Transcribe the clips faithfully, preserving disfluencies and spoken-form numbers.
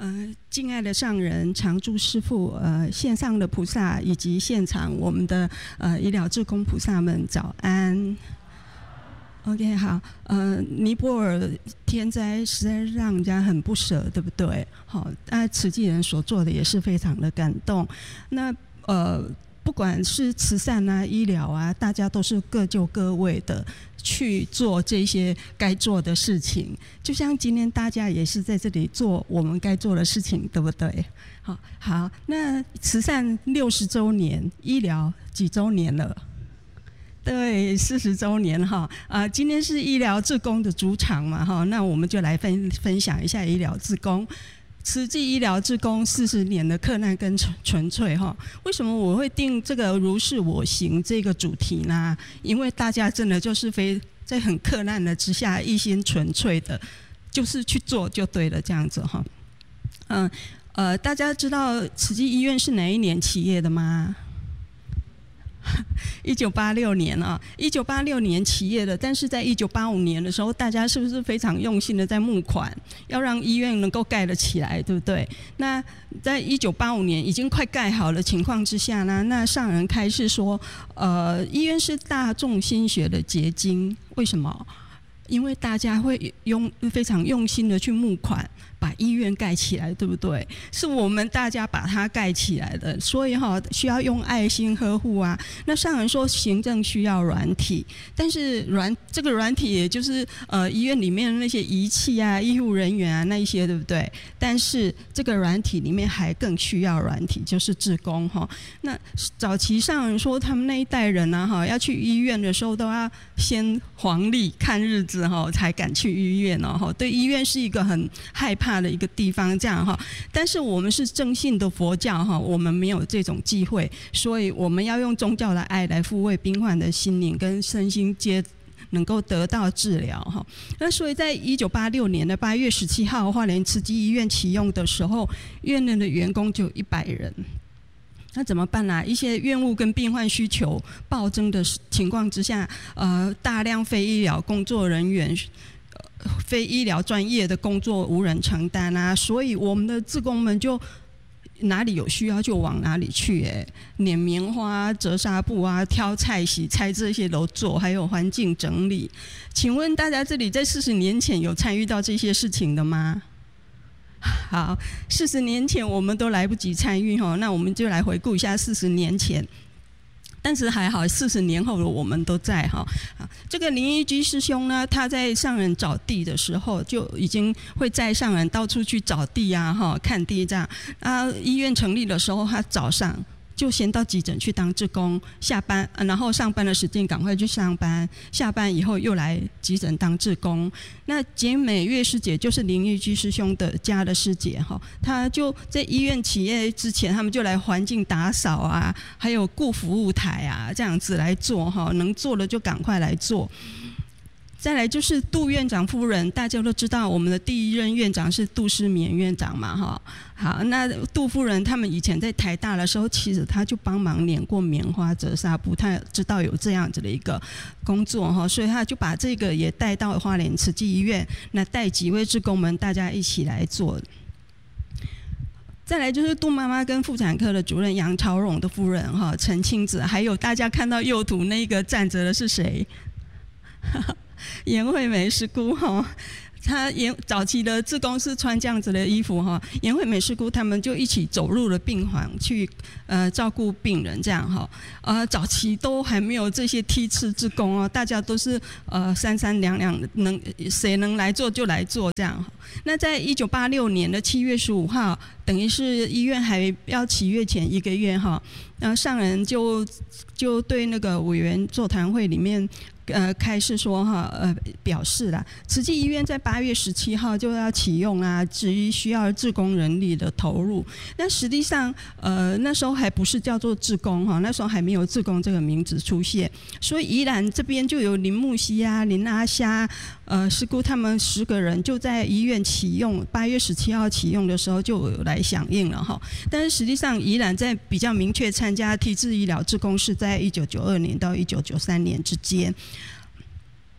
呃，敬爱的上人、常住师父、呃，线上的菩萨以及现场我们的呃医疗志工菩萨们，早安。OK， 好，呃，尼泊尔天灾实在让人家很不舍，对不对？好，那慈济人所做的也是非常的感动。那呃，不管是慈善啊、医疗啊，大家都是各就各位的去做这些该做的事情。就像今天大家也是在这里做我们该做的事情，对不对？好，好，那慈善六十周年，医疗几周年了？对，四十周年哈啊！今天是医疗志工的主场嘛哈，那我们就来分分享一下医疗志工。慈济医疗志工四十年的克难跟纯粹哈，为什么我会定这个如是我行这个主题呢？因为大家真的就是非在很克难的之下，一心纯粹的，就是去做就对了，这样子哈。嗯呃，大家知道慈济医院是哪一年起业的吗？一九八六年啊，一九八六年起业的，但是在一九八五年的时候，大家是不是非常用心的在募款，要让医院能够盖得起来，对不对？那在一九八五年已经快盖好的情况之下呢，那上人开示说，呃，医院是大众心血的结晶，为什么？因为大家会用非常用心的去募款，把医院盖起来，对不对？是我们大家把它盖起来的，所以哈需要用爱心呵护啊。那上人说行政需要软体，但是软这个软体也就是呃医院里面那些仪器啊、医护人员啊那一些，对不对？但是这个软体里面还更需要软体，就是志工哈。那早期上人说他们那一代人啊哈，要去医院的时候都要先黄历看日子哈，才敢去医院哦哈。对医院是一个很害怕的一个地方，这样哈。但是我们是正信的佛教哈，我们没有这种机会，所以我们要用宗教的爱来抚慰病患的心灵跟身心皆能够得到治疗哈。那所以在一九八六年的八月十七号，花莲慈济医院启用的时候，院内的员工就有一百人。那怎么办呢、啊？一些院务跟病患需求暴增的情况之下，呃，大量非医疗工作人员。非医疗专业的工作无人承担啊，所以我们的志工们就哪里有需要就往哪里去、欸，捻棉花、折纱布啊、挑菜、洗菜这些都做，还有环境整理。请问大家这里在四十年前有参与到这些事情的吗？好，四十年前我们都来不及参与哈，那我们就来回顾一下四十年前。但是还好，四十年后的我们都在哈。这个林一居师兄呢，他在上人找地的时候，就已经会在上人到处去找地啊，哈，看地这样。啊，医院成立的时候，他早上就先到急诊去当志工，下班、啊、然后上班的时间赶快去上班，下班以后又来急诊当志工。那简美月师姐就是林玉居师兄的家的师姐哈，她就在医院起业之前，他们就来环境打扫啊，还有顾服务台啊，这样子来做哈，能做的就赶快来做。再来就是杜院长夫人，大家都知道我们的第一任院长是杜诗勉院长嘛哈。好，那杜夫人他们以前在台大的时候，其实他就帮忙捻过棉花、折纱布，他知道有这样子的一个工作哈，所以他就把这个也带到花莲慈济医院，那带几位志工们大家一起来做。再来就是杜妈妈跟妇产科的主任杨朝荣的夫人哈，陈清子，还有大家看到右图那个站着的是谁？严惠美师姑哈，她严早期的志工是穿这样子的衣服哈，严惠美师姑他们就一起走入了病房去呃照顾病人这样哈，呃早期都还没有这些梯次志工哦，大家都是呃三三两两能谁能来做就来做这样。那在一九八六年的七月十五号，等于是医院还要起月前一个月哈，然后上人就就对那个委员座谈会里面。呃，开示说哈，呃，表示啦，慈济医院在八月十七号就要启用啊，至于需要志工人力的投入。那实际上，呃，那时候还不是叫做志工哈，那时候还没有志工这个名字出现，所以宜兰这边就有林木溪啊、林阿虾、呃师姑他们十个人就在医院启用，八月十七号启用的时候就有来响应了哈。但是实际上，宜兰在比较明确参加体制医疗志工是在一九九二年到一九九三年之间。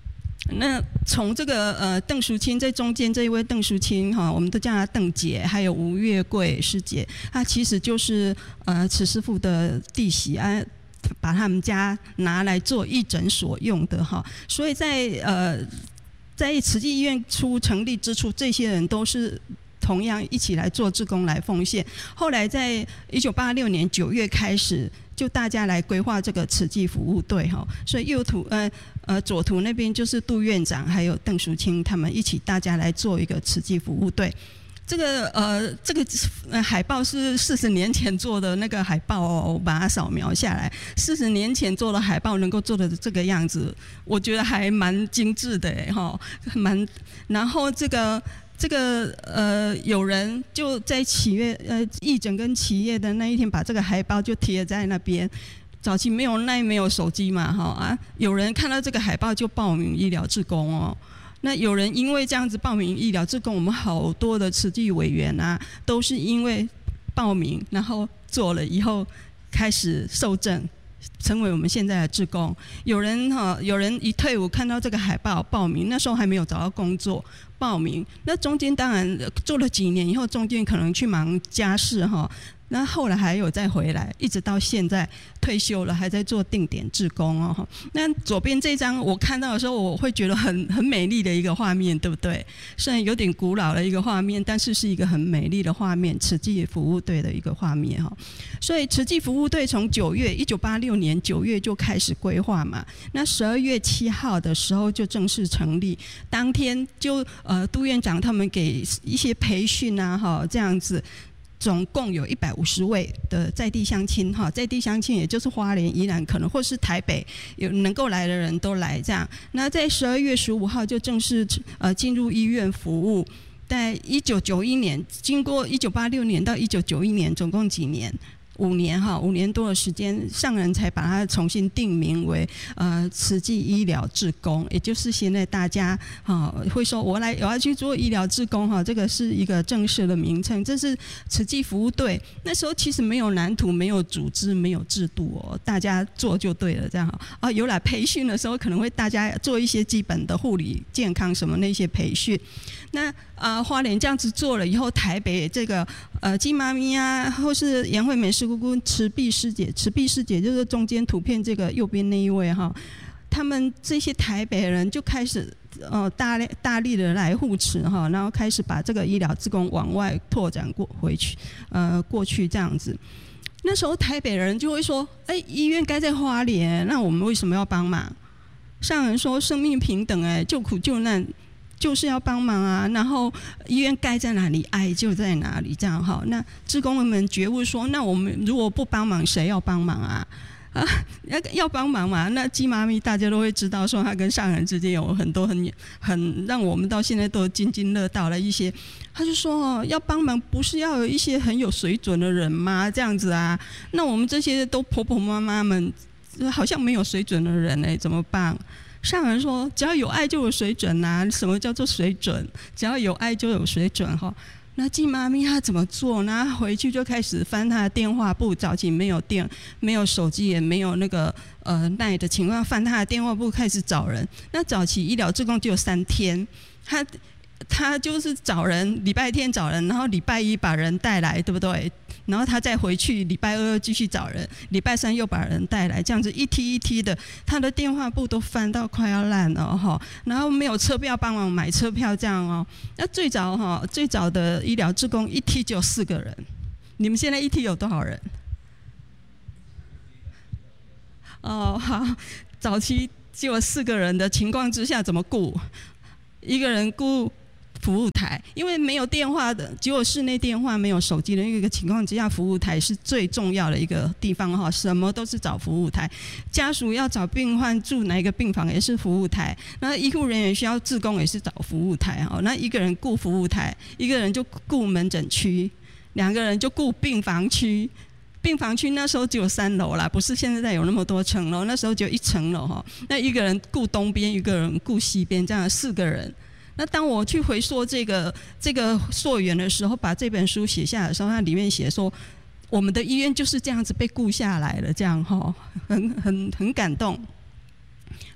那从这个呃邓淑清在中间这一位邓淑清哈，我们都叫她邓姐，还有吴月桂师姐，她其实就是呃慈师父的弟媳啊，把他们家拿来做义诊所用的哈，所以在呃在慈济医院初成立之初，这些人都是同样一起来做志工来奉献。后来在一九八六年九月开始，就大家来规划这个慈济服务队哈，所以右图呃呃左图那边就是杜院长还有邓淑清他们一起大家来做一个慈济服务队。这个呃这个呃海报是四十年前做的那个海报哦，我把它扫描下来。四十年前做的海报能够做的这个样子，我觉得还蛮精致的哎哈，蛮。然后这个。这个呃，有人就在企业呃义诊跟企业的那一天，把这个海报就贴在那边。早期没有那没有手机嘛，哈啊，有人看到这个海报就报名医疗志工哦。那有人因为这样子报名医疗志工，我们好多的慈济委员啊，都是因为报名，然后做了以后开始受证。成为我们现在的志工，有人哈，有人一退伍看到这个海报报名，那时候还没有找到工作，报名。那中间当然做了几年以后，中间可能去忙家事哈，那后来还有再回来，一直到现在退休了，还在做定点志工哦。那左边这张我看到的时候，我会觉得很很美丽的一个画面，对不对？虽然有点古老的一个画面，但是是一个很美丽的画面，慈济服务队的一个画面哈。所以慈济服务队从九月一九八六年九月就开始规划嘛，那十二月七号的时候就正式成立，当天就呃杜院长他们给一些培训啊哈这样子。总共有一百五十位的在地乡亲哈，在地乡亲也就是花莲、宜兰，可能或是台北有能够来的人都来这样。那在十二月十五号就正式呃进入医院服务。在一九九一年，经过一九八六年到一九九一年，总共几年？五年哈，五年多的时间，上人才把它重新定名为呃慈济医疗志工，也就是现在大家哈会说我来我要去做医疗志工哈，这个是一个正式的名称。这是慈济服务队，那时候其实没有蓝图，没有组织，没有制度哦，大家做就对了这样哈。啊，有来培训的时候，可能会大家做一些基本的护理、健康什么那些培训。那啊、呃，花莲这样子做了以后，台北这个呃金妈咪啊，或是颜惠美师姑姑、慈碧师姐，慈碧师姐就是中间图片这个右边那一位哈，他们这些台北人就开始呃大力大力的来护持哈，然后开始把这个医疗志工往外拓展过回去，呃过去这样子。那时候台北人就会说，哎、欸，医院该在花莲，那我们为什么要帮忙？上人说生命平等、欸，哎，救苦救难。就是要帮忙啊，然后医院盖在哪里，爱就在哪里，这样哈。那志工们觉悟说，那我们如果不帮忙，谁要帮忙啊？啊，要帮忙嘛。那鸡妈咪大家都会知道，说他跟上人之间有很多很很让我们到现在都津津乐道的一些。他就说哦，要帮忙不是要有一些很有水准的人吗？这样子啊，那我们这些都婆婆妈妈们好像没有水准的人哎，怎么办？上人说，只要有爱就有水准啊！什么叫做水准？只要有爱就有水准哈。那季妈咪她怎么做呢？回去就开始翻她的电话簿，早期没有电、没有手机，也没有那个呃赖的情况，翻她的电话簿开始找人。那早期医疗志工只有三天，他他就是找人，礼拜天找人，然后礼拜一把人带来，对不对？然后他再回去，礼拜二又继续找人，礼拜三又把人带来，这样子一梯一梯的，他的电话簿都翻到快要烂了哈。然后没有车票帮忙买车票这样哦。那最早哈，最早的医疗志工一梯就有四个人，你们现在一梯有多少人？哦，好，早期只有四个人的情况之下怎么顾？一个人顾服务台，因为没有电话的，只有室内电话，没有手机的一个情况之下，服务台是最重要的一个地方哈，什么都是找服务台。家属要找病患住哪一个病房也是服务台，那医护人员需要志工也是找服务台哈。那一个人顾服务台，一个人就顾门诊区，两个人就顾病房区。病房区那时候只有三楼啦，不是现在有那么多层楼，那时候只有一层楼哈。那一个人顾东边，一个人顾西边，这样四个人。那当我去回溯这个这个溯源的时候，把这本书写下来的时候，它里面写说，我们的医院就是这样子被顾下来了，这样哈，很很很感动。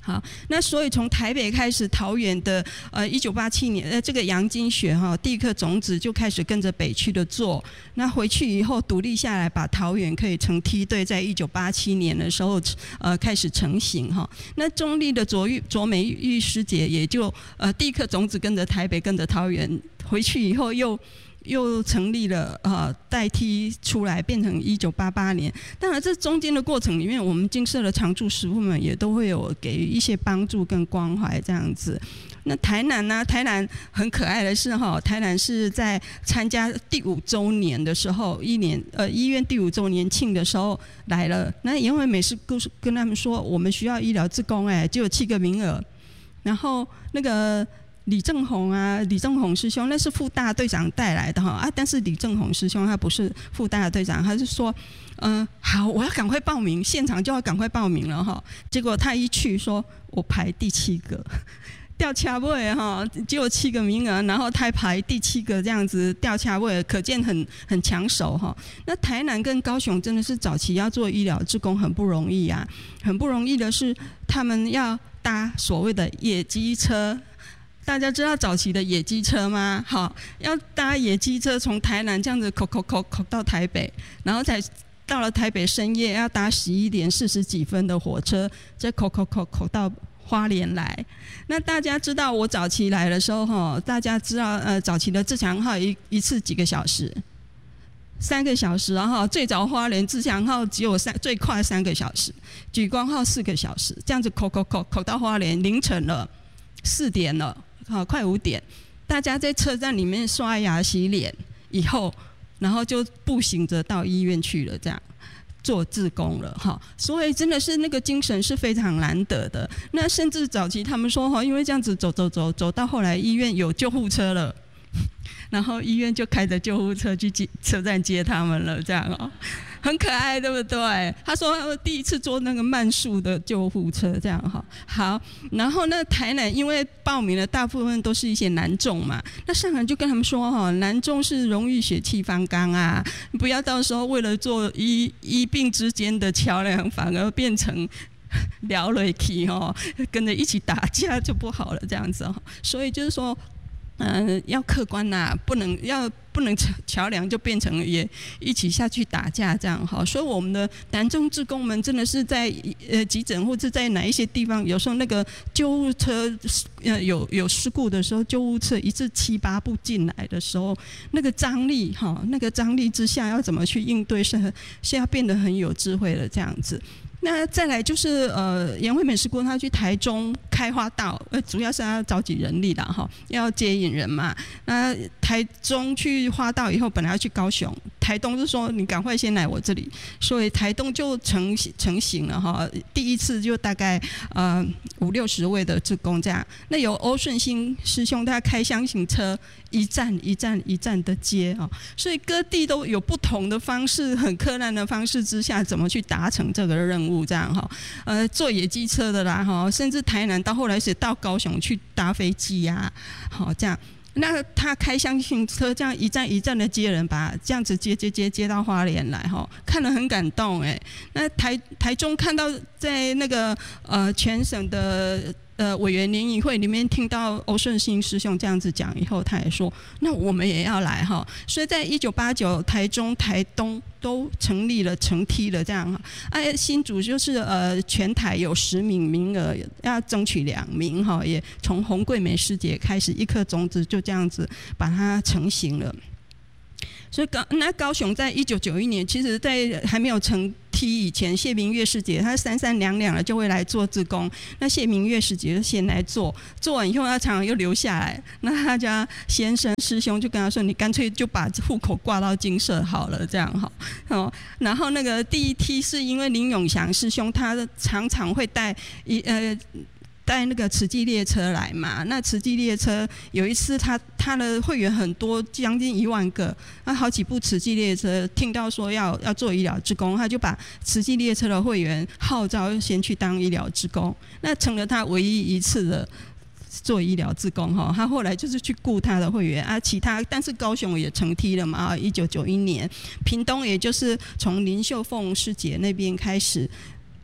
好，那所以从台北开始，桃园的呃一九八七年呃这个杨金学哈第一颗种子就开始跟着北区的做，那回去以后独立下来，把桃园可以成梯队，在一九八七年的时候呃开始成型哈。那中立的卓玉卓美玉师姐也就呃第一颗种子跟着台北跟着桃园回去以后又。又成立了呃代替出来，变成一九八八年。当然，这中间的过程里面，我们金社的常驻师傅们也都会有给予一些帮助跟关怀这样子。那台南呢、啊？台南很可爱的是哈，台南是在参加第五周年的时候，一年呃医院第五周年庆的时候来了。那因为美师跟跟他们说，我们需要医疗志工，哎，就有七个名额，然后那个。李正宏啊，李正宏师兄那是副大队长带来的哈啊，但是李正宏师兄他不是副大队长，他是说，嗯、呃，好，我要赶快报名，现场就要赶快报名了哈。结果他一去说，我排第七个，吊车尾哈，只有七个名额，然后他排第七个这样子吊车尾，可见很很抢手哈。那台南跟高雄真的是早期要做医疗志工很不容易啊，很不容易的是他们要搭所谓的野鸡车。大家知道早期的野鸡车吗？好，要搭野鸡车从台南这样子口口口口到台北，然后才到了台北深夜要搭十一点四十几分的火车，再口口口口到花莲来。那大家知道我早期来的时候，哈，大家知道呃早期的自强号一一次几个小时？三个小时，然后最早花莲自强号只有三最快三个小时，莒光号四个小时，这样子口口口口到花莲凌晨了四点了。好，快五点，大家在车站里面刷牙洗脸以后，然后就步行着到医院去了，这样做志工了哈。所以真的是那个精神是非常难得的。那甚至早期他们说哈，因为这样子走走走走到后来医院有救护车了，然后医院就开着救护车去接车站接他们了，这样哦。很可爱，对不对？他说第一次坐那个慢速的救护车，这样哈。好，然后呢，台南因为报名的大部分都是一些男众嘛，那上人就跟他们说哈，男众是荣誉血气方刚啊，不要到时候为了做医医病之间的桥梁，反而变成聊了起哦，跟着一起打架就不好了，这样子哈。所以就是说。嗯、呃，要客观呐、啊，不能要不能桥梁就变成也一起下去打架这样哈。所以我们的男众志工们真的是在呃急诊或者在哪一些地方，有时候那个救护车呃有有事故的时候，救护车一次七八部进来的时候，那个张力哈，那个张力之下要怎么去应对是是要变得很有智慧的这样子。那再来就是呃，颜惠美师姑她去台中开花道，呃，主要是要召集人力的哈，要接引人嘛。那台中去花道以后，本来要去高雄，台东就说你赶快先来我这里，所以台东就成成型了哈。第一次就大概呃五六十位的志工这样。那有欧顺兴师兄他开箱型车，一站一站一站的接啊，所以各地都有不同的方式，很困难的方式之下，怎么去达成这个任务？这样哈，呃，坐野鸡车的啦哈，甚至台南到后来是到高雄去搭飞机呀、啊，好这样。那他开箱型车这样一站一站的接人，把这样子接接接接到花莲来哈，看了很感动哎。那台台中看到在那个呃全省的。呃，委员联谊会里面听到欧顺兴师兄这样子讲以后，他也说，那我们也要来哈。所以在一九八九，台中、台东都成立了成梯了这样哈。哎、啊，新竹就是呃全台有十名名额，要争取两名哈，也从洪桂梅师姐开始，一颗种子就这样子把它成型了。所以高那高雄在一九九一年，其实在还没有成梯以前，谢明月师姐她三三两两了就会来做志工。那谢明月师姐就先来做，做完以后她常常又留下来。那他家先生师兄就跟他说：“你干脆就把户口挂到金社好了，这样哈。”哦，然后那个第一梯是因为林永祥师兄他常常会带一呃。带那个慈济列车来嘛，那慈济列车有一次他他的会员很多，将近一万个，那好几部慈济列车听到说要要做医疗志工，他就把慈济列车的会员号召先去当医疗志工，那成了他唯一一次的做医疗志工哈。他后来就是去雇他的会员啊，其他但是高雄也成梯了嘛，一九九一年，屏东也就是从林秀凤师姐那边开始。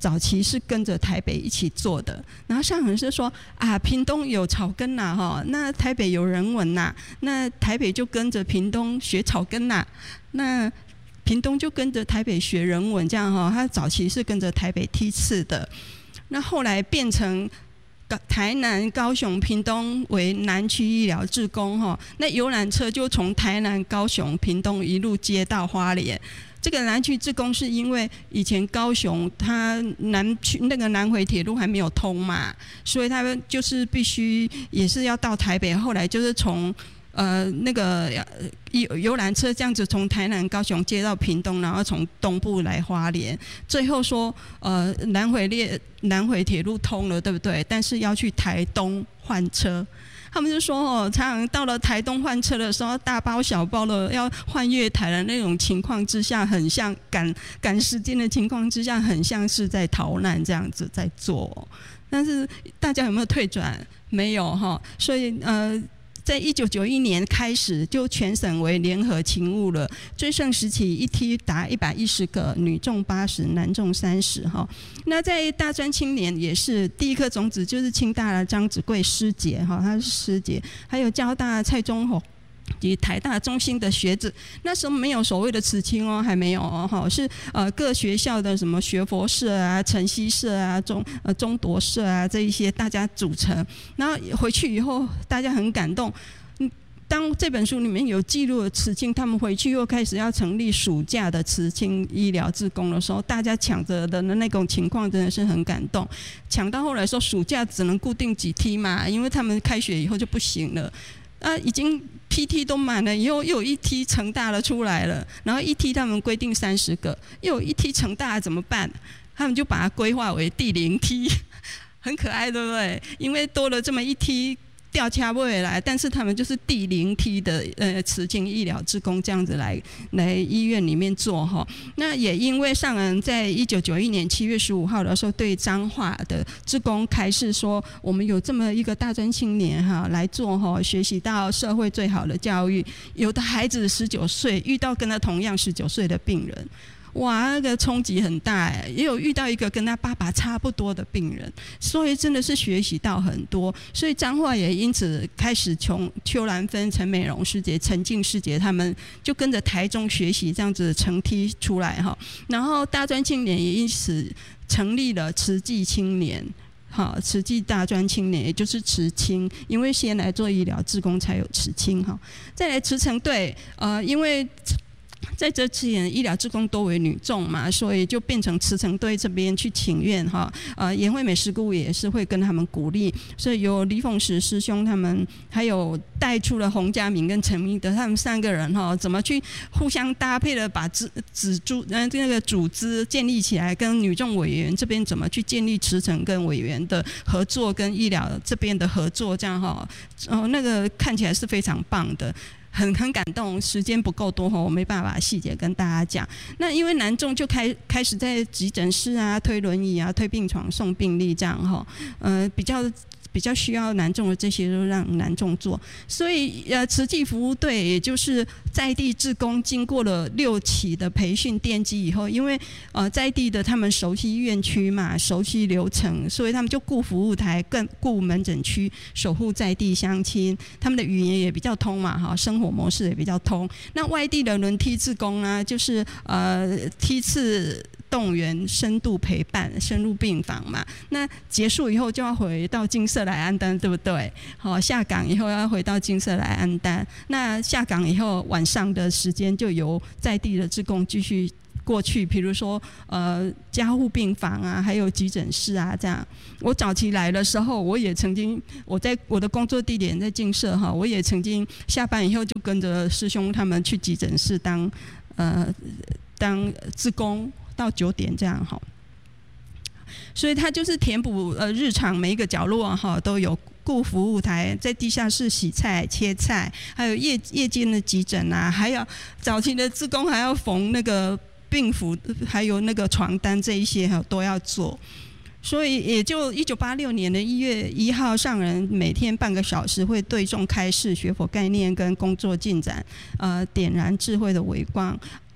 早期是跟着台北一起做的。然后上人是说啊，屏东有草根呐，哈，那台北有人文呐，那台北就跟着屏东学草根呐，那屏东就跟着台北学人文，这样哈，他早期是跟着台北梯次的，那后来变成台南、高雄、屏东为南区医疗志工哈，那游览车就从台南、高雄、屏东一路接到花莲。这个南区志工是因为以前高雄它南区那个南回铁路还没有通嘛，所以他们就是必须也是要到台北，后来就是从呃那个游游览车这样子从台南、高雄接到屏东，然后从东部来花莲，最后说呃南回列南回铁路通了，对不对？但是要去台东换车。他们就说哦，常常到了台东换车的时候，大包小包的要换月台的那种情况之下，很像赶赶时间的情况之下，很像是在逃难这样子在做。但是大家有没有退转？没有哈，所以呃。在一九九一年开始，就全省为联合勤务了。最盛时期一梯达一百一十个，女众八十，男众三十哈。那在大专青年也是第一颗种子，就是清大的张子贵师姐哈，她是师姐，还有交大蔡宗宏及台大中兴的学子。那时候没有所谓的慈青哦，还没有哦，是呃各学校的什么学佛社啊、晨曦社啊、中呃中铎社啊这一些大家组成。然后回去以后，大家很感动。嗯，当这本书里面有记录的慈青，他们回去又开始要成立暑假的慈青医疗志工的时候，大家抢着的那种情况真的是很感动。抢到后来说暑假只能固定几梯嘛，因为他们开学以后就不行了。啊，已经 P T 都满了，以后又有一梯成大的出来了，然后一梯他们规定三十个，又有一梯成大的怎么办？他们就把它规划为第零梯，很可爱，对不对？因为多了这么一梯，调掐不回来，但是他们就是第零梯的呃慈青医疗志工这样子来来医院里面做哈。那也因为上人在一九九一年七月十五号的时候对彰化的志工开示说，我们有这么一个大专青年哈来做哈，学习到社会最好的教育。有的孩子十九岁遇到跟他同样十九岁的病人。哇，那个冲击很大哎！也有遇到一个跟他爸爸差不多的病人，所以真的是学习到很多。所以彰化也因此开始从邱兰芬、陈美容师姐、陈静师姐他们就跟着台中学习这样子成梯出来哈。然后大专青年也因此成立了慈济青年。好，慈济大专青年也就是慈青，因为先来做医疗志工才有慈青哈。再来慈诚队，呃，因为在这之前医疗志工多为女众嘛，所以就变成慈诚队这边去请愿哈。呃，颜惠美师姑也是会跟他们鼓励，所以有李凤石师兄他们，还有带出了洪家明跟陈明德他们三个人哈，怎么去互相搭配的把组组组呃那个组织建立起来，跟女众委员这边怎么去建立慈诚跟委员的合作，跟医疗这边的合作，这样哈，哦那个看起来是非常棒的。很很感动，时间不够多哈，我没办法把细节跟大家讲。那因为男众就开开始在急诊室啊、推轮椅啊、推病床、送病历这样哈，呃，比较比较需要男众的这些都让男众做，所以呃，慈济服务队也就是在地志工，经过了六期的培训奠基以后，因为呃在地的他们熟悉院区嘛，熟悉流程，所以他们就顾服务台，更顾门诊区，守护在地乡亲，他们的语言也比较通嘛，哈，生活模式也比较通。那外地的轮梯志工啊，就是呃梯次动员、深度陪伴、深入病房嘛。那结束以后就要回到精舍来安单，对不对？好，下岗以后要回到精舍来安单。那下岗以后晚上的时间就由在地的志工继续过去，比如说呃加护病房啊，还有急诊室啊，这样。我早期来的时候，我也曾经我在我的工作地点在精舍哈，我也曾经下班以后就跟着师兄他们去急诊室当呃当志工。到九点这样哈，所以它就是填补呃日常每一个角落哈都有顾服务台，在地下室洗菜切菜，还有夜夜间的急诊啊，还有早期的志工还要缝那个病服，还有那个床单这一些哈都要做。所以也就一九八六年的一月一号，上人每天半个小时会对众开示学佛概念跟工作进展，呃，点燃智慧的微光。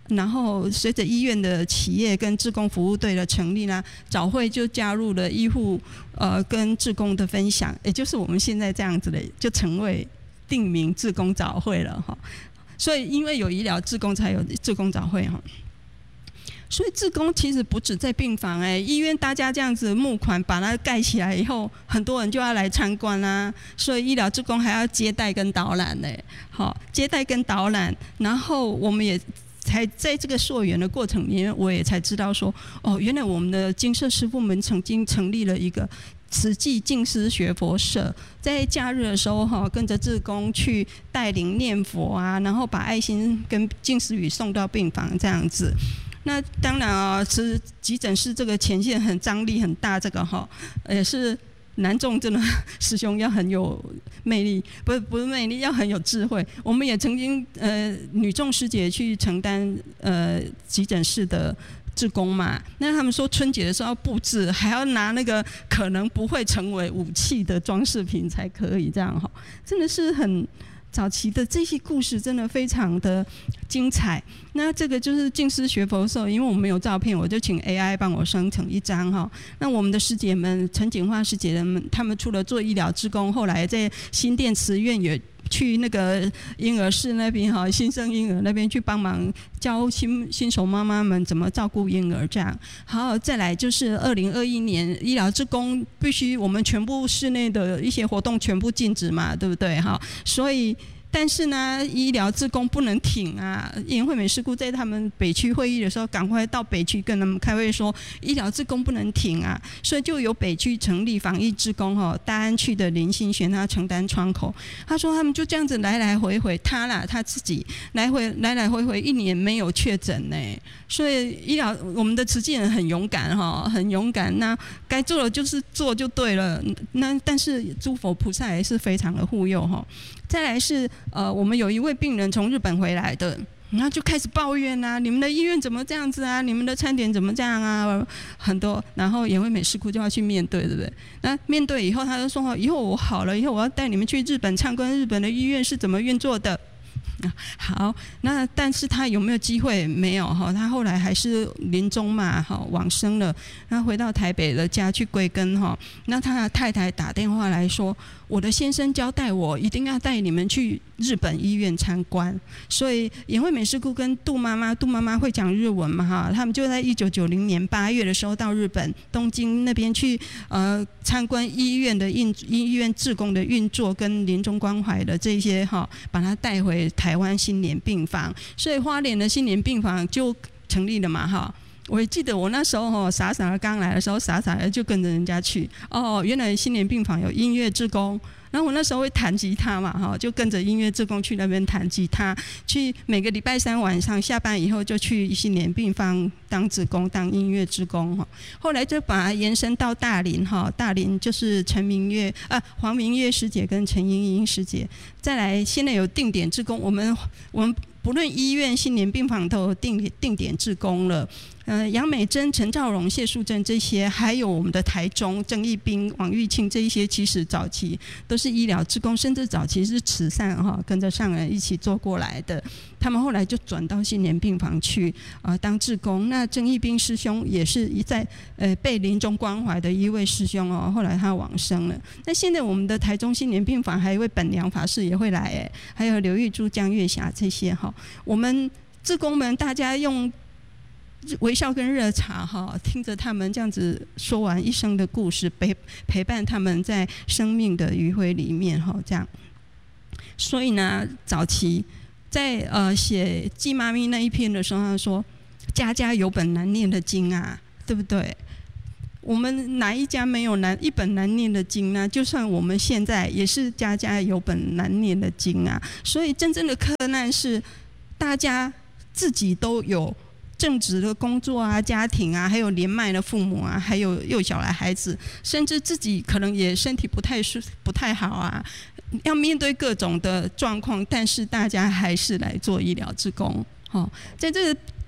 然后随着医院的企业跟志工服务队的成立呢，早会就加入了医护呃跟志工的分享，也就是我们现在这样子的，就成为定名志工早会了哈。所以因为有医疗志工，才有志工早会哈。所以志工其实不止在病房哎、欸，医院大家这样子募款把它盖起来以后，很多人就要来参观啦、啊。所以医疗志工还要接待跟导览嘞、欸，好，接待跟导览，然后我们也才在这个溯源的过程里面，我也才知道说，哦，原来我们的金色师傅们曾经成立了一个慈济净思学佛社，在假日的时候哈，跟着志工去带领念佛啊，然后把爱心跟净思语送到病房这样子。那当然啊，是急诊室这个前线很张力很大，这个哈也是男众真的师兄要很有魅力，不是不是魅力，要很有智慧。我们也曾经呃女众师姐去承担呃急诊室的志工嘛，那他们说春节的时候要布置，还要拿那个可能不会成为武器的装饰品才可以，这样哈，真的是很。早期的这些故事真的非常的精彩。那这个就是净思学佛社，因为我们没有照片，我就请 A I 帮我生成一张哈。那我们的师姐们，陈景花师姐们，他们除了做医疗志工，后来在新店慈院也去那个婴儿室那边哈，新生婴儿那边去帮忙教新新手妈妈们怎么照顾婴儿这样。好，再来就是二零二一年医疗志工必须我们全部室内的一些活动全部禁止嘛，对不对哈？所以。但是呢，医疗志工不能停啊！颜惠美师姑在他们北区会议的时候，赶快到北区跟他们开会说，医疗志工不能停啊！所以就由北区成立防疫志工哈，大安区的林心璇他承担窗口。他说他们就这样子来来回回，他啦他自己来回来来回回一年没有确诊呢。所以医疗我们的慈济人很勇敢哈，很勇敢。那该做的就是做就对了。那但是诸佛菩萨也是非常的护佑哈。再来是呃，我们有一位病人从日本回来的，然后就开始抱怨啊，你们的医院怎么这样子啊？你们的餐点怎么这样啊？很多，然后颜惠美师姑就要去面对，对不对？那面对以后，他就说：以后我好了，以后我要带你们去日本参观日本的医院是怎么运作的。好，那但是他有没有机会？没有哈，他后来还是临终嘛，哈，往生了。然后回到台北的家去归根哈。那他的太太打电话来说，我的先生交代我一定要带你们去日本医院参观。所以颜惠美师姑跟杜妈妈，杜妈妈会讲日文嘛哈，他们就在一九九零年八月的时候到日本东京那边去呃参观医院的运医院志工的运作跟临终关怀的这些哈，把他带回台湾新联病房，所以花莲的新联病房就成立了嘛哈。我记得我那时候哈傻傻的刚来的时候，傻傻的就跟着人家去哦，原来新联病房有音乐志工。然后我那时候会弹吉他嘛，哈，就跟着音乐志工去那边弹吉他，去每个礼拜三晚上下班以后就去新联病房当志工，当音乐志工哈。后来就把它延伸到大林哈，大林就是陈明月啊、黄明月师姐跟陈莹莹师姐。再来，现在有定点志工，我们我们不论医院、新联病房都有定定点志工了。呃，杨美珍、陈兆荣、谢淑珍这些，还有我们的台中郑义斌、王玉庆这一些，其实早期都是医疗志工，甚至早期是慈善哈，跟着上人一起做过来的。他们后来就转到新联病房去啊、呃、当志工。那郑义斌师兄也是一在呃被临终关怀的一位师兄哦，后来他往生了。那现在我们的台中新联病房还有一位本良法师也会来哎，还有刘玉珠、江月霞这些哈，我们志工们大家用微笑跟热茶哈，听着他们这样子说完一生的故事，陪陪伴他们在生命的余晖里面哈，这样。所以呢，早期在呃写季妈咪那一篇的时候，他说：“家家有本难念的经啊，对不对？我们哪一家没有难一本难念的经呢？就算我们现在也是家家有本难念的经啊。所以真正的克难是大家自己都有。”正职的工作啊，家庭啊，还有年迈的父母啊，还有幼小的孩子，甚至自己可能也身体不太舒不太好啊，要面对各种的状况，但是大家还是来做医疗志工。哦，在这个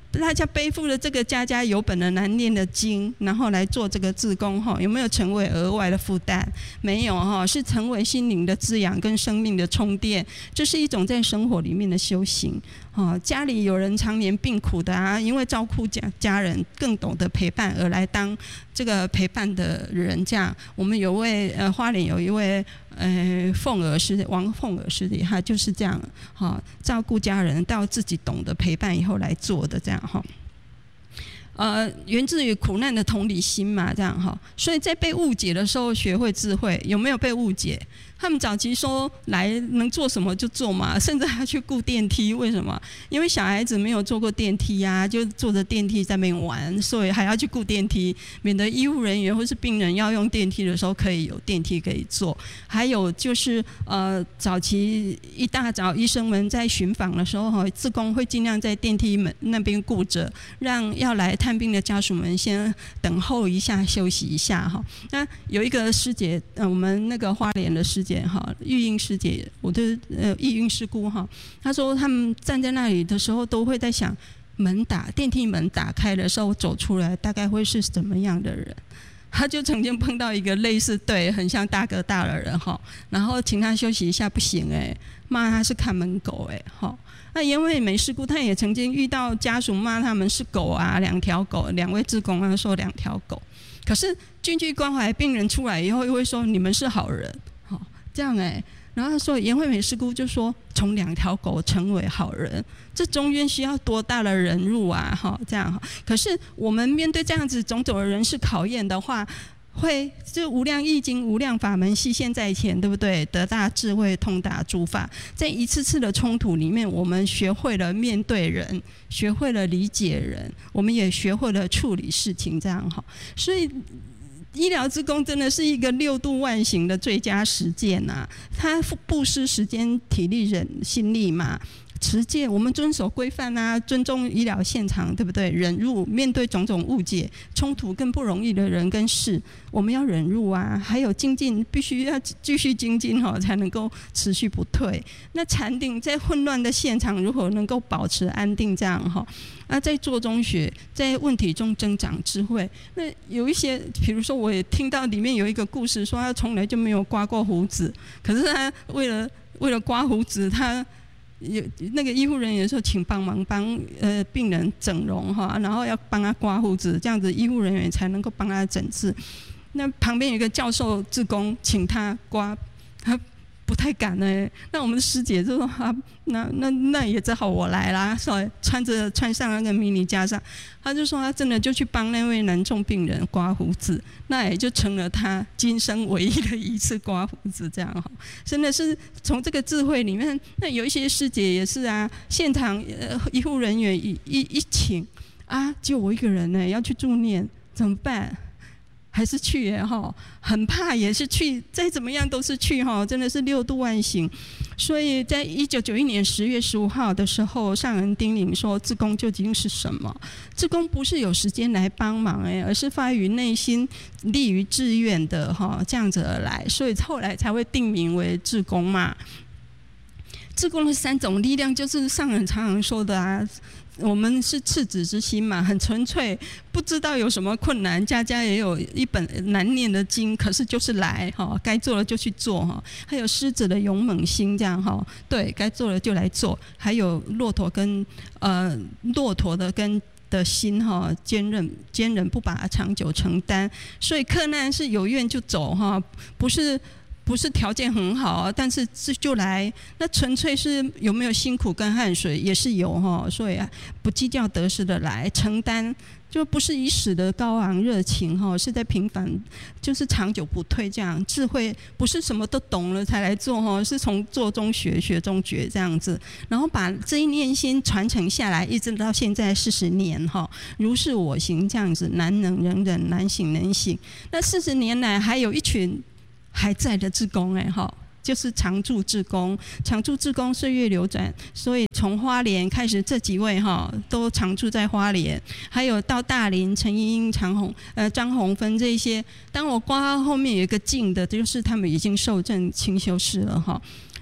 大家背负了这个家家有本的难念的经，然后来做这个志工哈，有没有成为额外的负担？没有哈，是成为心灵的滋养跟生命的充电。这是一种在生活里面的修行。哦，家里有人常年病苦的啊，因为照顾家家人，更懂得陪伴而来当这个陪伴的人。这样，我们有位呃花莲有一位呃凤儿师王凤儿师弟，他就是这样，哈、哦，照顾家人到自己懂得陪伴以后来做的这样哈。呃，源自于苦难的同理心嘛，这样哈。所以在被误解的时候，学会智慧。有没有被误解？他们早期说来能做什么就做嘛，甚至还去顾电梯。为什么？因为小孩子没有坐过电梯啊，就坐着电梯在那边玩，所以还要去顾电梯，免得医护人员或是病人要用电梯的时候可以有电梯可以坐。还有就是呃，早期一大早医生们在巡访的时候哈，志工会尽量在电梯门那边顾着，让要来探病的家属们先等候一下，休息一下哈。那有一个师姐，呃，我们那个花莲的师姐哈，玉英师姐，我的呃玉英师姑哈，她说他们站在那里的时候，都会在想，门打电梯门打开的时候走出来，大概会是怎么样的人？他就曾经碰到一个类似对很像大哥大的人哈，然后请他休息一下，不行哎、欸，骂他是看门狗哎、欸、哈。那严惠美师姑她也曾经遇到家属骂他们是狗啊，两条狗，两位志工啊说两条狗，可是军区关怀病人出来以后又会说你们是好人，好这样哎、欸。然后他说严惠美师姑就说从两条狗成为好人，这中间需要多大的忍辱啊哈，这样哈。可是我们面对这样子种种的人事考验的话，会就无量易经无量法门悉现在前，对不对？得大智慧通达诸法，在一次次的冲突里面，我们学会了面对人，学会了理解人，我们也学会了处理事情，这样哈。所以医疗志工真的是一个六度万行的最佳实践呐、啊，它不失时间、体力、人心力嘛。持戒，我们遵守规范啊，尊重医疗现场，对不对？忍辱，面对种种误解、冲突更不容易的人跟事，我们要忍辱啊。还有精进，必须要继续精进哈、哦，才能够持续不退。那禅定在混乱的现场，如何能够保持安定？这样哈、哦，那在做中学，在问题中增长智慧。那有一些，比如说，我也听到里面有一个故事，说他从来就没有刮过胡子，可是他为了为了刮胡子，他有那个医护人员说，请帮忙帮呃病人整容哈，然后要帮他刮胡子，这样子医护人员才能够帮他整治。那旁边有一个教授志工，请他刮，他不太敢呢、欸。那我们的师姐就说啊，那那那也只好我来啦，所以穿着穿上那个迷你袈裟，他就说他真的就去帮那位男众病人刮胡子，那也就成了他今生唯一的一次刮胡子，这样哈，真的是从这个智慧里面。那有一些师姐也是啊，现场呃医护人员一一一请啊，就我一个人呢、欸、要去助念，怎么办？还是去耶哈，很怕也是去，再怎么样都是去哈，真的是六度万行。所以在一九九一年十月十五号的时候，上人叮咛说，志工究竟是什么？志工不是有时间来帮忙哎，而是发于内心、立于志愿的哈，这样子而来，所以后来才会定名为志工嘛。志工的三种力量，就是上人常常说的啊。我们是赤子之心嘛，很纯粹，不知道有什么困难，家家也有一本难念的经，可是就是来哈，该做了就去做哈。还有狮子的勇猛心，这样哈，对该做了就来做。还有骆驼跟呃骆驼的跟的心哈，坚韧坚韧，不把它长久承担。所以克难是有愿就走哈，不是。不是条件很好，但是就来，那纯粹是有没有辛苦跟汗水也是有哈，所以不计较得失的来承担，就不是以死的高昂热情哈，是在平凡，就是长久不退这样。智慧不是什么都懂了才来做哈，是从做中学，学中觉这样子，然后把这一念心传承下来，一直到现在四十年哈，如是我行这样子，难能能忍，难行能行。那四十年来还有一群还在的志工哎哈，就是常驻志工，常驻志工岁月流转，所以从花莲开始，这几位哈都常驻在花莲，还有到大林、陈英英、常红、呃张红芬这一些。当我挂号后面有一个近的，就是他们已经受证清修士了哈。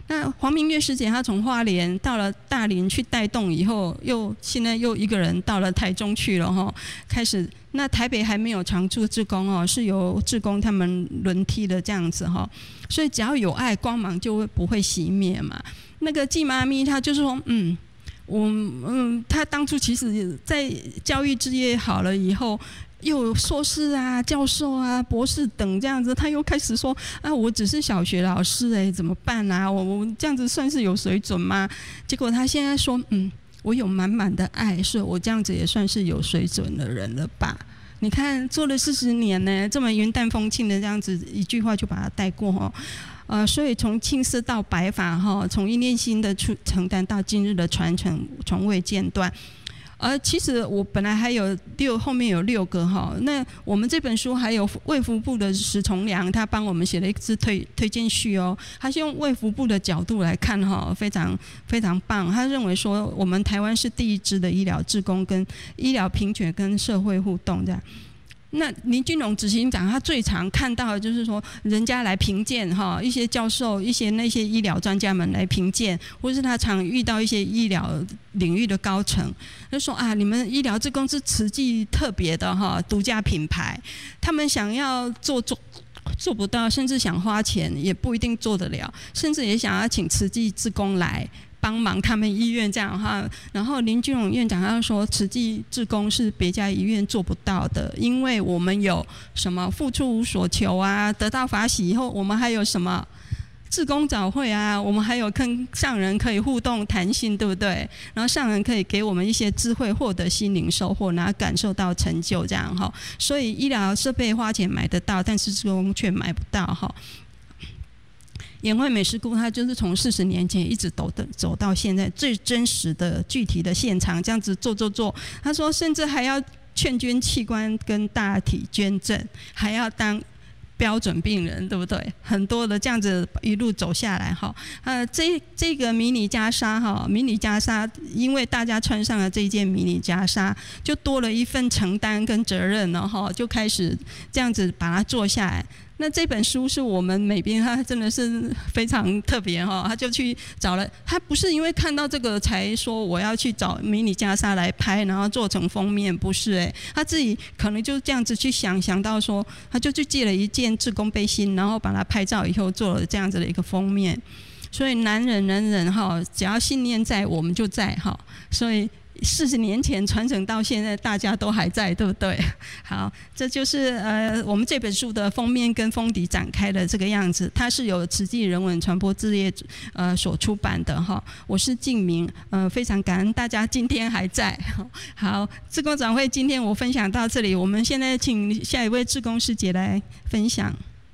那黄明月师姐她从花莲到了大林去带动以后，又现在又一个人到了台中去了哈，开始那台北还没有常驻志工哦，是由志工他们轮替的这样子哈，所以只要有爱，光芒就会不会熄灭嘛。那个季妈咪她就是说，嗯。我嗯，他当初其实，在教育事业好了以后，又有硕士啊、教授啊、博士等这样子，他又开始说啊，我只是小学老师哎、欸，怎么办啊？我我这样子算是有水准吗？结果他现在说，嗯，我有满满的爱，所以我这样子也算是有水准的人了吧？你看做了四十年呢，这么云淡风轻的这样子一句话就把它带过哦。呃，所以从青丝到白发哈，从一念心的出承担到今日的传承，从未间断。而其实我本来还有六，后面有六个哈。那我们这本书还有卫福部的石崇良，他帮我们写了一支推推荐序哦。他是用卫福部的角度来看哈，非常非常棒。他认为说，我们台湾是第一支的医疗志工跟医疗平权跟社会互动这样。那林俊荣执行长他最常看到的就是说，人家来评鉴哈，一些教授、一些那些医疗专家们来评鉴，或是他常遇到一些医疗领域的高层，就说啊，你们医疗志工是慈济特别的哈，独家品牌，他们想要做做。做不到，甚至想花钱也不一定做得了，甚至也想要请慈济志工来帮忙他们医院这样哈。然后林俊荣院长他说，慈济志工是别家医院做不到的，因为我们有什么付出无所求啊，得到法喜以后，我们还有什么志工早会啊，我们还有跟上人可以互动谈心，对不对？然后上人可以给我们一些智慧，获得心灵收获，然后感受到成就这样哈。所以医疗设备花钱买得到，但是志工却买不到哈。颜惠美师姑她就是从四十年前一直走的走到现在最真实的具体的现场，这样子做做做。她说甚至还要劝捐器官跟大体捐赠，还要当标准病人，对不对？很多的这样子一路走下来哈，呃，这这个迷你袈裟哈，迷你袈裟，因为大家穿上了这件迷你袈裟，就多了一份承担跟责任了哈，就开始这样子把它做下来。那这本书是我们美编，他真的是非常特别哈，他就去找了，他不是因为看到这个才说我要去找迷你袈裟来拍，然后做成封面，不是哎、欸，他自己可能就这样子去想，想到说，他就去借了一件志工背心，然后把它拍照以后做了这样子的一个封面。所以男人人人哈，只要信念在，我们就在哈，所以。四十年前传承到现在，大家都还在，对不对？好，这就是呃我们这本书的封面跟封底展开的这个样子。它是由慈济人文传播事业呃所出版的哈。我是静明，呃，非常感恩大家今天还在。好，志工展会今天我分享到这里，我们现在请下一位志工师姐来分享。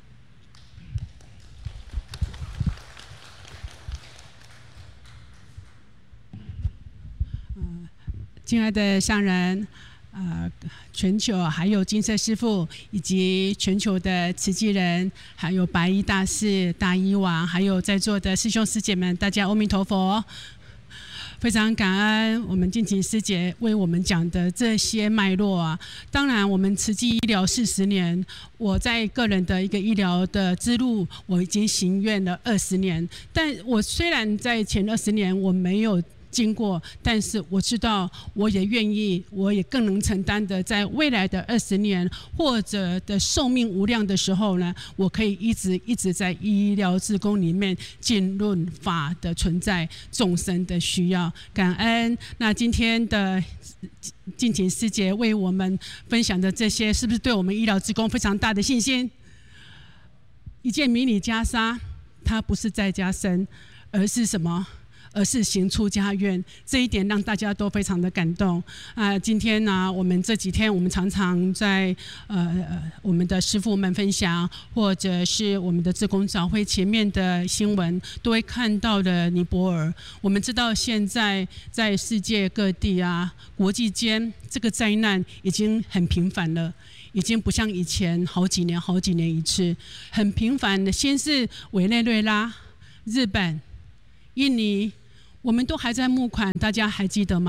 亲爱的上人，呃，全球还有金色师父，以及全球的慈济人，还有白衣大士、大医王，还有在座的师兄师姐们，大家阿弥陀佛！非常感恩我们静晴师姐为我们讲的这些脉络啊。当然，我们慈济医疗四十年，我在个人的一个医疗的之路，我已经行愿了二十年。但我虽然在前二十年我没有经过，但是我知道，我也愿意，我也更能承担的，在未来的二十年或者的寿命无量的时候呢，我可以一直一直在医疗志工里面进论法的存在，众生的需要，感恩。那今天的静晴师姐为我们分享的这些，是不是对我们医疗志工非常大的信心？一件迷你袈裟，它不是在家生，而是什么？而是行出家院，这一点让大家都非常的感动啊、呃！今天呢、啊，我们这几天我们常常在呃我们的师父们分享，或者是我们的志工早会前面的新闻，都会看到的尼泊尔。我们知道现在在世界各地啊，国际间这个灾难已经很频繁了。已经不像以前好几年、好几年一次，很频繁的。先是委内瑞拉、日本、印尼。我们都还在募款，大家还记得吗？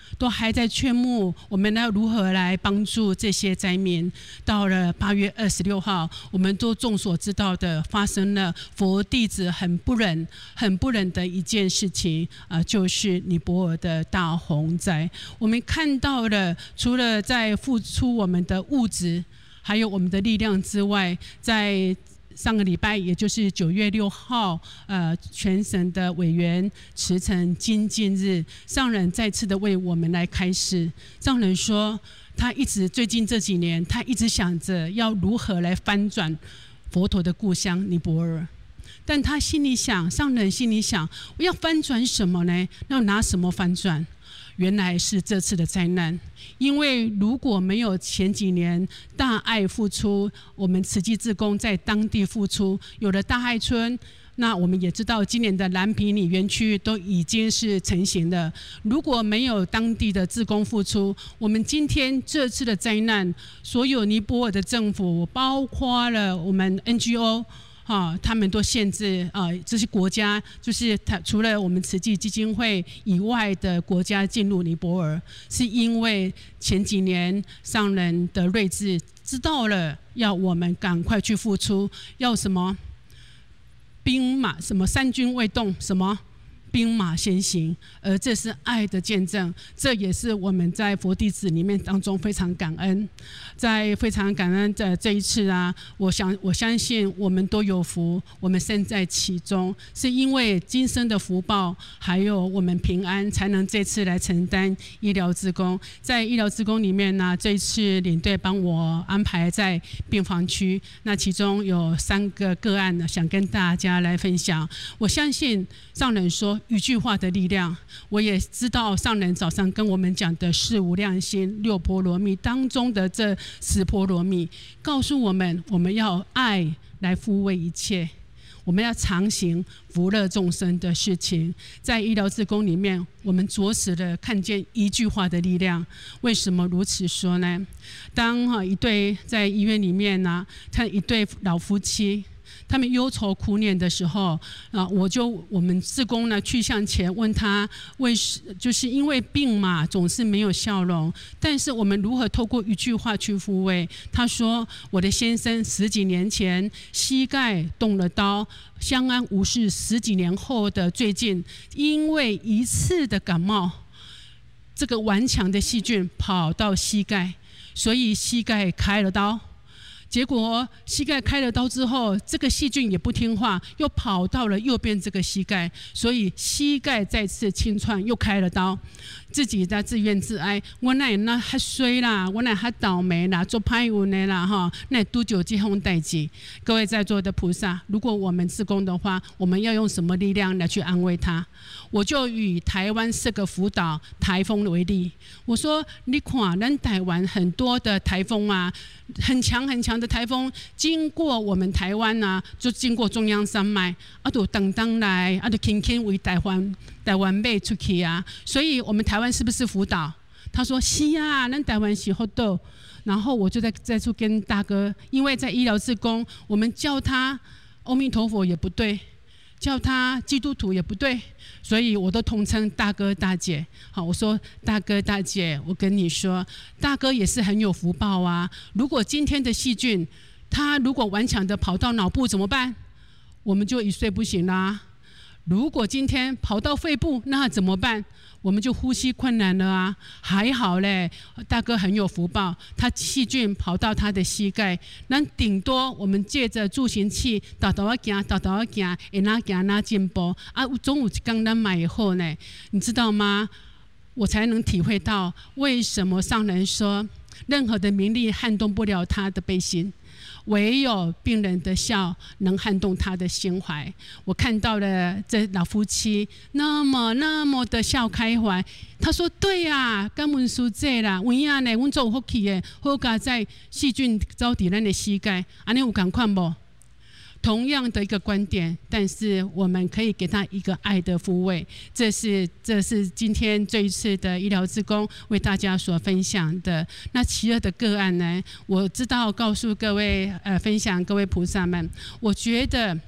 都还在劝募我们要如何来帮助这些灾民。到了八月二十六号，我们都众所知道的发生了佛弟子很不忍、很不忍的一件事情，呃，就是尼泊尔的大洪灾。我们看到了，除了在付出我们的物质，还有我们的力量之外，在上个礼拜，也就是九月六号，呃，全省的委员辞呈精进日，上人再次的为我们来开示。上人说，他一直最近这几年，他一直想着要如何来翻转佛陀的故乡尼泊尔，但他心里想，上人心里想，我要翻转什么呢？要拿什么翻转？原来是这次的灾难，因为如果没有前几年大爱付出，我们慈济志工在当地付出，有了大爱村，那我们也知道今年的蓝皮里园区都已经是成型了。如果没有当地的志工付出，我们今天这次的灾难，所有尼泊尔的政府，包括了我们 N G O。啊，他们都限制啊，这些国家就是他除了我们慈济基金会以外的国家进入尼泊尔，是因为前几年上人的睿智知道了，要我们赶快去付出，要什么兵马什么三军未动，什么兵马先行，而这是爱的见证，这也是我们在佛弟子里面当中非常感恩，在非常感恩的这一次啊，我想我相信我们都有福，我们身在其中，是因为今生的福报，还有我们平安，才能这次来承担医疗志工。在医疗志工里面呢，这一次领队帮我安排在病房区，那其中有三个个案呢，想跟大家来分享。我相信上人说一句话的力量，我也知道上人早上跟我们讲的四无量心六波罗蜜当中的这十波罗蜜，告诉我们我们要爱来抚慰一切，我们要常行福乐众生的事情。在医疗志工里面，我们着实的看见一句话的力量。为什么如此说呢？当一对在医院里面呢、啊，看一对老夫妻，他们忧愁苦念的时候，啊，我就我们志工呢去向前问他，为就是因为病嘛，总是没有笑容，但是我们如何透过一句话去抚慰？他说，我的先生十几年前膝盖动了刀，相安无事，十几年后的最近，因为一次的感冒，这个顽强的细菌跑到膝盖，所以膝盖开了刀。结果膝盖开了刀之后，这个细菌也不听话，又跑到了右边这个膝盖，所以膝盖再次清创，又开了刀。自己在自怨自哀，我哪那还衰啦，我哪还倒霉啦，做歹运的啦哈，那拄久这种代志。各位在座的菩萨，如果我们志工的话，我们要用什么力量来去安慰他？我就以台湾四个福岛台风为例，我说你看，咱台湾很多的台风啊，很强很强的台风经过我们台湾啊，就经过中央山脉，啊，就等等来，啊，就轻轻为台湾台湾卖出去啊，所以我们台湾是不是福岛？他说是啊，咱台湾是福岛。然后我就在再次跟大哥，因为在医疗志工，我们叫他阿弥陀佛也不对，叫他基督徒也不对，所以我都统称大哥大姐。好，我说大哥大姐，我跟你说，大哥也是很有福报啊。如果今天的细菌，他如果顽强的跑到脑部怎么办？我们就一睡不醒啦。如果今天跑到肺部，那怎么办？我们就呼吸困难了啊！还好嘞，大哥很有福报，他细菌跑到他的膝盖，那顶多我们借着助行器，倒倒啊行，倒倒啊行，会哪行哪进步啊！中午刚刚买以后呢，你知道吗？我才能体会到为什么上人说，任何的名利撼动不了他的悲心。唯有病人的笑能撼动他的心怀。我看到了这老夫妻那么那么的笑开怀。他说：“对呀、啊，感恩师姐啦，有影呢，阮做有福气的，好加在细菌走伫咱的膝盖，安尼有同款无？”同样的一个观点，但是我们可以给他一个爱的抚慰。这是这是今天这一次的医疗志工为大家所分享的。那其二的个案呢，我知道告诉各位呃分享各位菩萨们，我觉得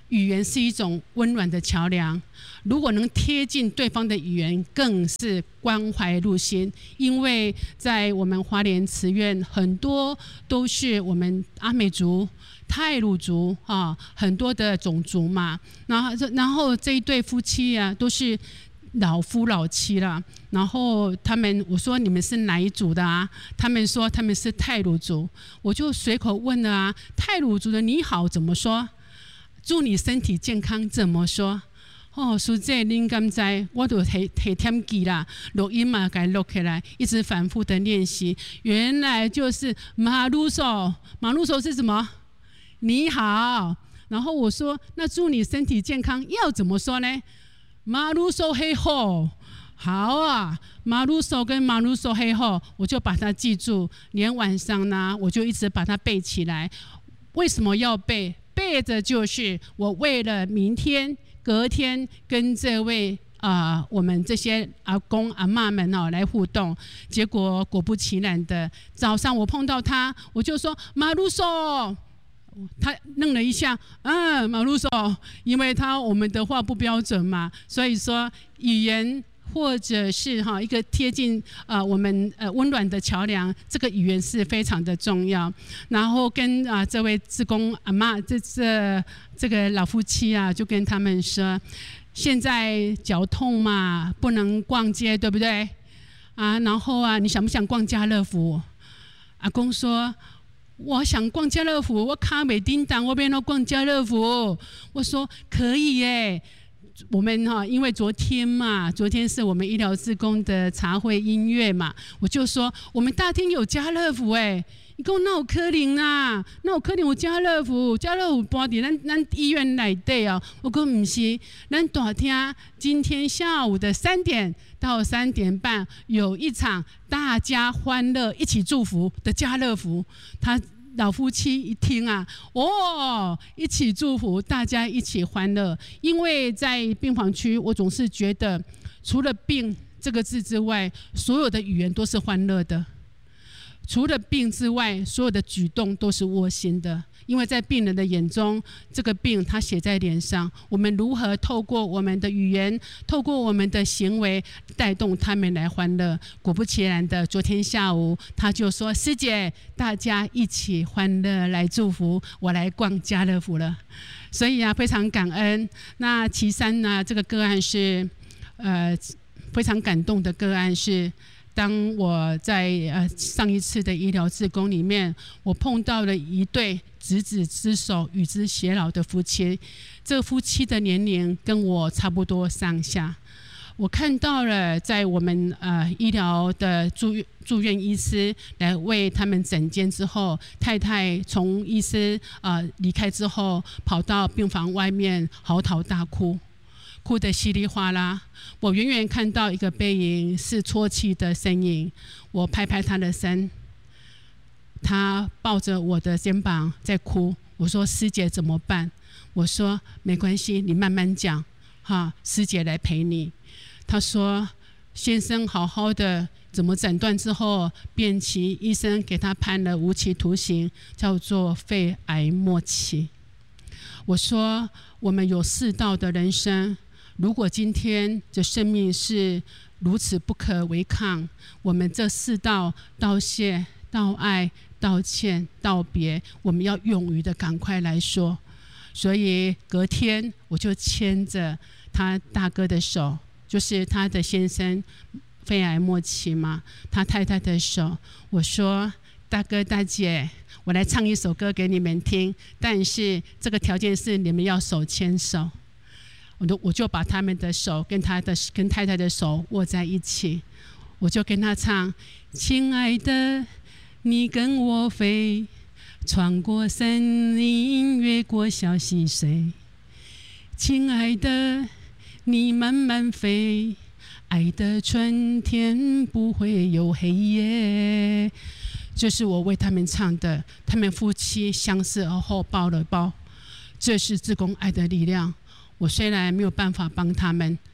语言是一种温暖的桥梁，如果能贴近对方的语言，更是关怀入心。因为在我们花莲慈院，很多都是我们阿美族、太鲁族啊，很多的种族嘛。然后，然后这一对夫妻啊，都是老夫老妻了。然后他们，我说你们是哪一族的啊？他们说他们是太鲁族。我就随口问了啊，太鲁族的你好怎么说？祝你身体健康怎么说？哦，师姐您敢知？我就提提点记啦，录音嘛，给录起来，一直反复的练习。原来就是马鲁索，马鲁索是什么？你好。然后我说，那祝你身体健康要怎么说呢？马鲁索黑后。好啊，马鲁索跟马鲁索黑后，我就把它记住，连晚上呢，我就一直把它背起来。为什么要背？背着就是我为了明天、隔天跟这位啊、呃，我们这些阿公阿嬷们哦来互动。结果果不其然的，早上我碰到他，我就说马鲁索。他愣了一下，嗯，马鲁索，因为他我们的话不标准嘛，所以说语言。或者是哈一个贴近呃我们呃温暖的桥梁，这个语言是非常的重要。然后跟啊、呃、这位志工阿嬷这这这个老夫妻啊，就跟他们说，现在脚痛嘛，不能逛街，对不对？啊，然后啊，你想不想逛家乐福？阿公说。我想逛家乐福，我卡没叮当，我变要逛家乐福。我说可以耶。我们哈，因为昨天嘛，昨天是我们医疗志工的茶会音乐嘛，我就说我们大厅有家乐福哎，你讲那有可能啊，那有可能有家乐福，家乐福搬伫咱咱医院内底哦。我讲不是，咱大厅今天下午的三点到三点半有一场大家欢乐一起祝福的家乐福，他。老夫妻一听啊，哦，一起祝福，大家一起欢乐。因为在病房区，我总是觉得，除了病这个字之外，所有的语言都是欢乐的；除了病之外，所有的举动都是窝心的。因为在病人的眼中，这个病他写在脸上，我们如何透过我们的语言，透过我们的行为，带动他们来欢乐。果不其然的，昨天下午他就说：“师姐，大家一起欢乐来祝福，我来逛家乐福了。”所以啊，非常感恩。那其三呢，这个个案是，呃，非常感动的个案是。当我在呃上一次的医疗志工里面，我碰到了一对执子之手、与之偕老的夫妻。这夫妻的年龄跟我差不多上下。我看到了，在我们呃医疗的住院住院医师来为他们诊间之后，太太从医师呃离开之后，跑到病房外面嚎啕大哭。哭得稀里哗啦，我远远看到一个背影，是啜泣的身影。我拍拍他的身，他抱着我的肩膀在哭。我说：“师姐怎么办？”我说：“没关系，你慢慢讲，哈，师姐来陪你。”他说：“先生好好的，怎么诊断之后，便期医生给他判了无期徒刑，叫做肺癌末期。”我说：“我们有四道的人生。”如果今天的生命是如此不可违抗，我们这四道道谢、道爱、道歉、道别，我们要勇于的赶快来说。所以隔天我就牵着他大哥的手，就是他的先生肺癌末期嘛，他太太的手，我说：“大哥大姐，我来唱一首歌给你们听，但是这个条件是你们要手牵手。”我就我就把他们的手跟他的跟太太的手握在一起，我就跟他唱：“亲爱的，你跟我飞，穿过森林，越过小溪水。亲爱的，你慢慢飞，爱的春天不会有黑夜。”这是我为他们唱的，他们夫妻相视而后抱了抱。这是志工爱的力量。我虽然没有办法帮他们，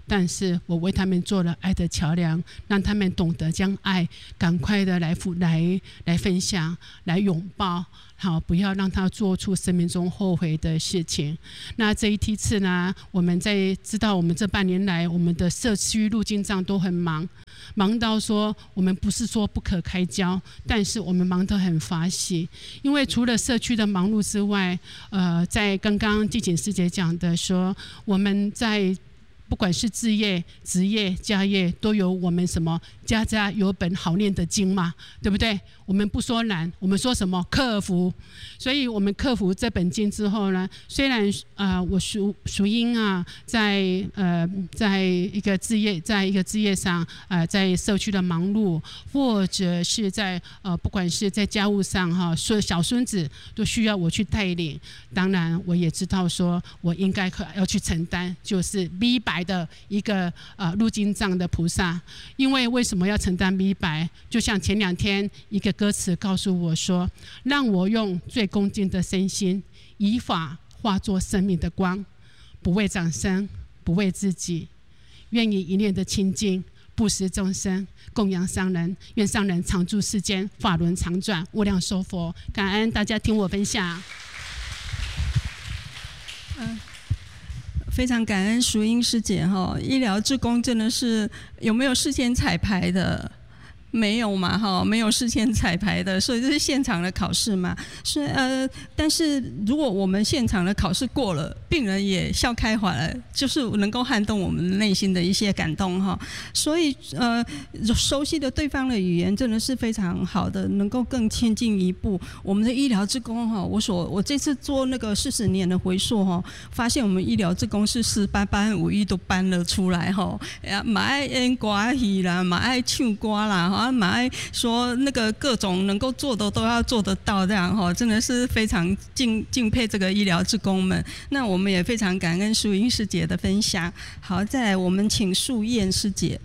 但是我为他们做了爱的桥梁，让他们懂得将爱赶快的来来来分享，来拥抱，好，不要让他做出生命中后悔的事情。那这一梯次呢，我们在知道我们这半年来，我们的社区路径长都很忙，忙到说我们不是说不可开交，但是我们忙得很发喜，因为除了社区的忙碌之外，呃，在刚刚季锦师姐讲的说，我们在不管是志业、职业、家业，都有我们什么家家有本好念的经嘛，对不对？我们不说难，我们说什么克服。所以我们克服这本经之后呢，虽然呃我属属因啊，在呃在一个志业，在一个志业上，呃在社区的忙碌，或者是在呃不管是在家务上哈，所有小孙子都需要我去带领。当然，我也知道说我应该要去承担，就是米白的一个呃入经藏的菩萨。因为为什么要承担米白？就像前两天一个歌词告诉我说，让我用最恭敬的身心，以法化作生命的光，不为掌声，不为自己，愿以一念的清净布施众生，供养上人，愿上人常住世间，法轮常转，无量寿佛。感恩大家听我分享。 嗯，非常感恩淑英师姐哈，医疗志工真的是有没有事先彩排的？没有嘛哈，没有事先彩排的，所以这是现场的考试嘛。是呃，但是如果我们现场的考试过了，病人也笑开怀了，就是能够撼动我们内心的一些感动哈。所以呃，熟悉的对方的语言真的是非常好的，能够更前进一步。我们的医疗志工哈，我所我这次做那个四十年的回溯哈，发现我们医疗志工是十八般武艺都搬了出来哈，嘛爱演歌戏啦，嘛爱唱歌啦哈。马爱说那个各种能够做的都要做得到，这样哈，真的是非常敬敬佩这个医疗志工们。那我们也非常感恩淑英师姐的分享。好，再来我们请素燕师姐。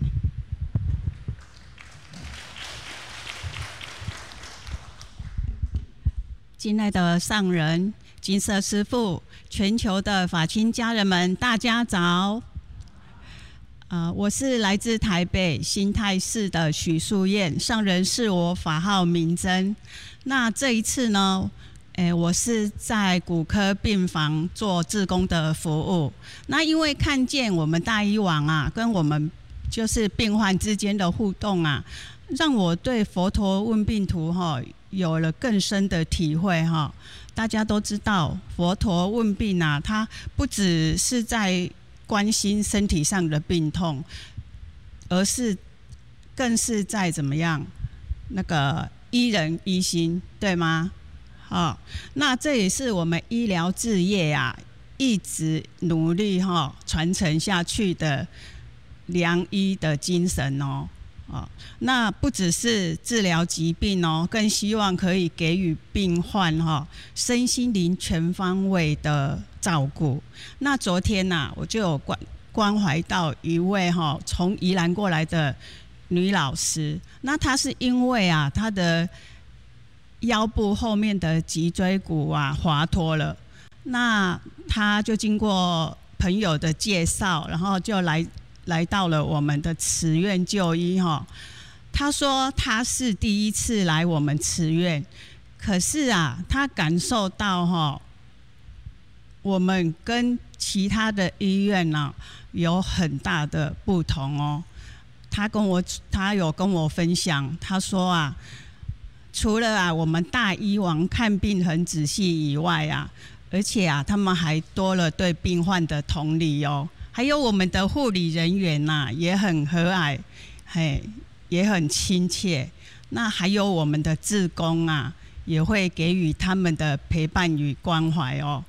敬爱的上人、金色师父、全球的法亲家人们，大家早。呃，我是来自台北新泰市的许素燕，上人是我法号明真。那这一次呢，诶，我是在骨科病房做志工的服务。那因为看见我们大医王啊，跟我们就是病患之间的互动啊，让我对佛陀问病图哈有了更深的体会哈。大家都知道，佛陀问病啊，它不只是在关心身体上的病痛，而是更是在怎么样那个医人医心，对吗？哦，那这也是我们医疗志业啊，一直努力哈、哦、传承下去的良医的精神哦。哦，那不只是治疗疾病哦，更希望可以给予病患哈、哦、身心灵全方位的照顾。那昨天呐、啊，我就有关关怀到一位哈、哦、从宜兰过来的女老师。那她是因为啊，她的腰部后面的脊椎骨啊滑脱了，那她就经过朋友的介绍，然后就来。来到了我们的慈院就医哈，他说他是第一次来我们慈院，可是啊，他感受到哈，我们跟其他的医院呢、啊、有很大的不同哦。他跟我，他有跟我分享，他说啊，除了啊我们大医王看病很仔细以外啊，而且啊，他们还多了对病患的同理哦。还有我们的护理人员呐、啊，也很和蔼，嘿，也很亲切。那还有我们的志工啊，也会给予他们的陪伴与关怀哦。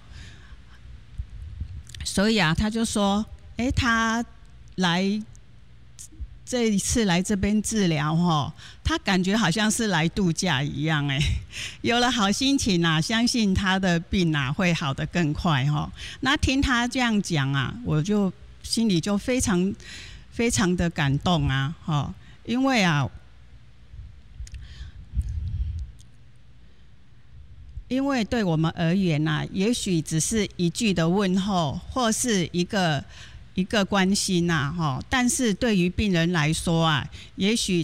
所以啊，他就说，哎，他来这一次来这边治疗哈，他感觉好像是来度假一样，哎，有了好心情啊，相信他的病啊会好得更快哈。那听他这样讲啊，我就心里就非常非常的感动啊，哈，因为啊，因为对我们而言啊，也许只是一句的问候，或是一个一个关心呐，哈，但是对于病人来说啊，也许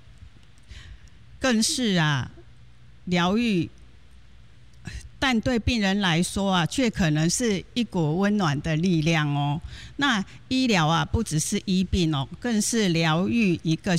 更是啊疗愈，但对病人来说啊，却可能是一股温暖的力量哦。那医疗啊，不只是医病哦，更是疗愈一个